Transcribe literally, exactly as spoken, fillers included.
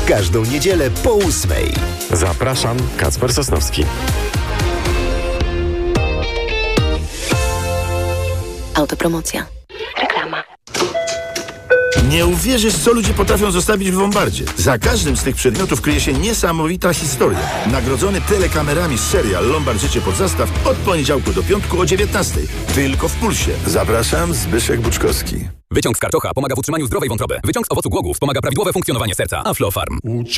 W każdą niedzielę po ósmej. Zapraszam, Kacper Sosnowski. Autopromocja. Reklama. Nie uwierzysz, co ludzie potrafią zostawić w Lombardzie. Za każdym z tych przedmiotów kryje się niesamowita historia. Nagrodzony telekamerami serial Lombard Życie pod zastaw od poniedziałku do piątku o dziewiętnastej. Tylko w Pulsie. Zapraszam, Zbyszek Buczkowski. Wyciąg z karczocha pomaga w utrzymaniu zdrowej wątroby. Wyciąg z owocu głogów pomaga prawidłowe funkcjonowanie serca. Aflofarm.